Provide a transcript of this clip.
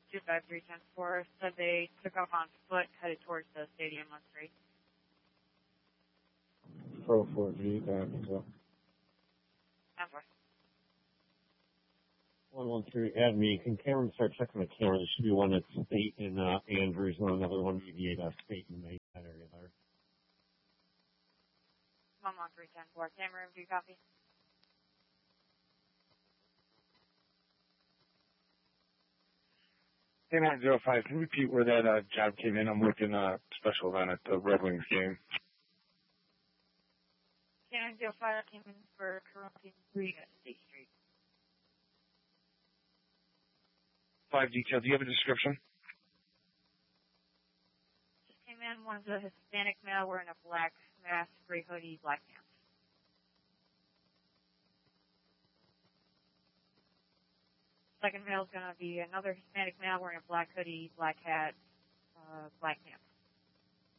25310-4 said they took off on foot, headed towards the stadium on street. Pro 4G, that as well. 10-4. 113 Academy, can Cameron start checking the camera? There should be one at State in Andrews and another one maybe at State in May, that area there. 11310-4. Cameron, do you copy? K905, can you repeat where that job came in? I'm working a special event at the Red Wings game. K905 came in for Corinthian 3 at State Street. 5 detail, do you have a description? Just came in, one's a Hispanic male wearing a black mask, gray hoodie, black pants. Second male is going to be another Hispanic male wearing a black hoodie, black hat, black pants.